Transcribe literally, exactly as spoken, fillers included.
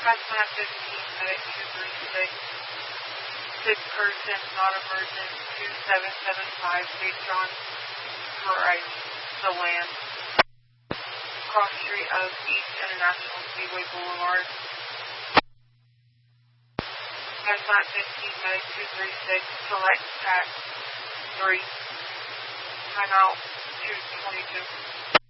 Hazmat fifteen, Medic two three six. Sick person, not emergent, two seven seven five, Saint John Christ, the land. Cross street of East International Speedway Boulevard. Hazmat fifteen, Medic two three six, select tax three. Time out two twenty-two.